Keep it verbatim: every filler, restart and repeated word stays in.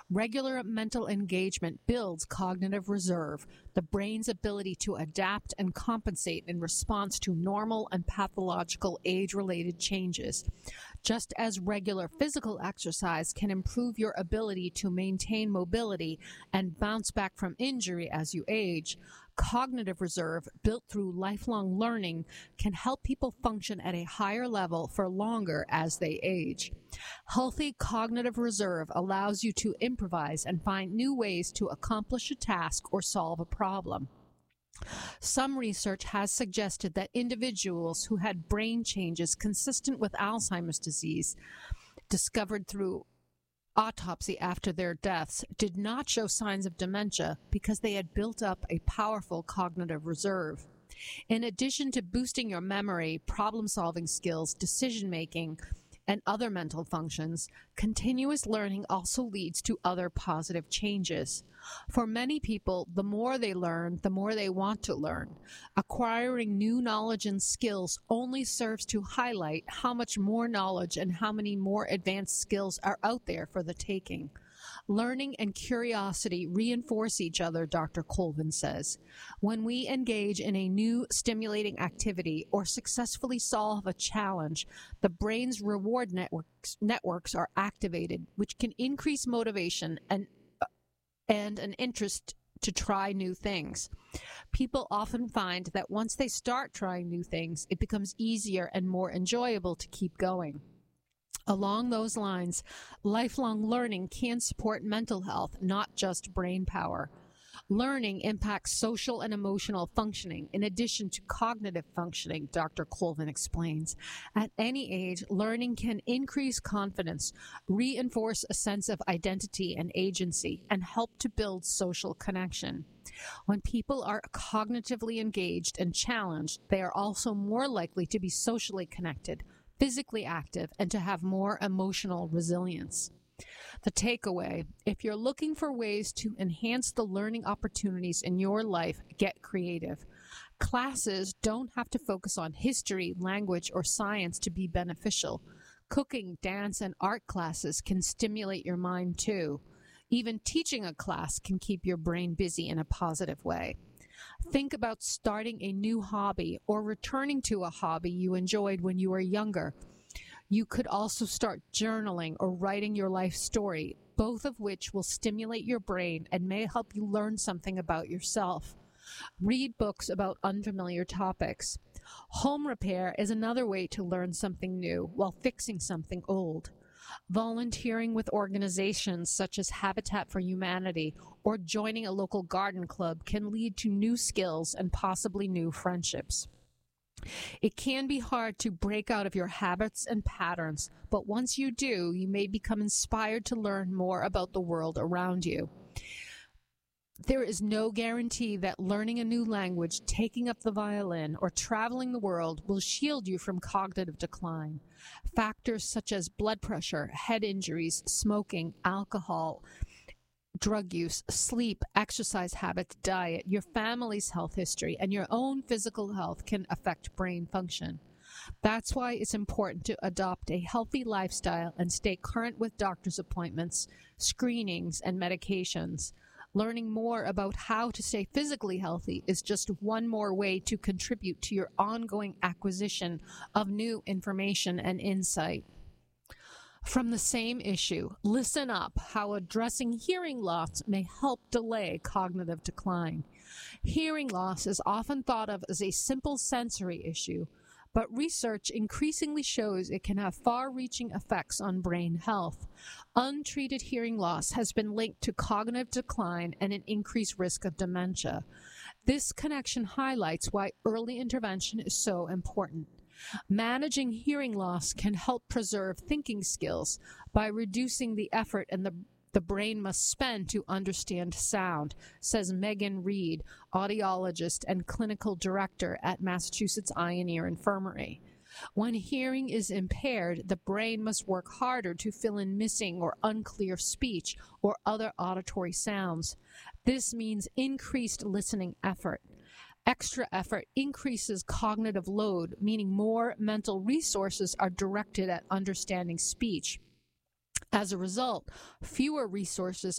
Regular mental engagement builds cognitive reserve, the brain's ability to adapt and compensate in response to normal and pathological age-related changes. Just as regular physical exercise can improve your ability to maintain mobility and bounce back from injury as you age, cognitive reserve built through lifelong learning can help people function at a higher level for longer as they age. Healthy cognitive reserve allows you to improvise and find new ways to accomplish a task or solve a problem. Some research has suggested that individuals who had brain changes consistent with Alzheimer's disease, discovered through autopsy after their deaths, did not show signs of dementia because they had built up a powerful cognitive reserve. In addition to boosting your memory, problem-solving skills, decision-making, and other mental functions, continuous learning also leads to other positive changes. For many people, the more they learn, the more they want to learn. Acquiring new knowledge and skills only serves to highlight how much more knowledge and how many more advanced skills are out there for the taking. Learning and curiosity reinforce each other, Doctor Colvin says. When we engage in a new stimulating activity or successfully solve a challenge, the brain's reward networks, networks are activated, which can increase motivation and, and an interest to try new things. People often find that once they start trying new things, it becomes easier and more enjoyable to keep going. Along those lines, lifelong learning can support mental health, not just brain power. Learning impacts social and emotional functioning in addition to cognitive functioning, Doctor Colvin explains. At any age, learning can increase confidence, reinforce a sense of identity and agency, and help to build social connection. When people are cognitively engaged and challenged, they are also more likely to be socially connected, physically active, and to have more emotional resilience. The takeaway: if you're looking for ways to enhance the learning opportunities in your life, get creative. Classes don't have to focus on history, language, or science to be beneficial. Cooking, dance, and art classes can stimulate your mind too. Even teaching a class can keep your brain busy in a positive way. Think about starting a new hobby or returning to a hobby you enjoyed when you were younger. You could also start journaling or writing your life story, both of which will stimulate your brain and may help you learn something about yourself. Read books about unfamiliar topics. Home repair is another way to learn something new while fixing something old. Volunteering with organizations such as Habitat for Humanity or joining a local garden club can lead to new skills and possibly new friendships. It can be hard to break out of your habits and patterns, but once you do, you may become inspired to learn more about the world around you. There is no guarantee that learning a new language, taking up the violin, or traveling the world will shield you from cognitive decline. Factors such as blood pressure, head injuries, smoking, alcohol, drug use, sleep, exercise habits, diet, your family's health history, and your own physical health can affect brain function. That's why it's important to adopt a healthy lifestyle and stay current with doctor's appointments, screenings, and medications. Learning more about how to stay physically healthy is just one more way to contribute to your ongoing acquisition of new information and insight. From the same issue, listen up: how addressing hearing loss may help delay cognitive decline. Hearing loss is often thought of as a simple sensory issue, but research increasingly shows it can have far-reaching effects on brain health. Untreated hearing loss has been linked to cognitive decline and an increased risk of dementia. This connection highlights why early intervention is so important. Managing hearing loss can help preserve thinking skills by reducing the effort and the the brain must spend to understand sound, says Megan Reed, audiologist and clinical director at Massachusetts Eye and Ear Infirmary. When hearing is impaired, the brain must work harder to fill in missing or unclear speech or other auditory sounds. This means increased listening effort. Extra effort increases cognitive load, meaning more mental resources are directed at understanding speech. As a result, fewer resources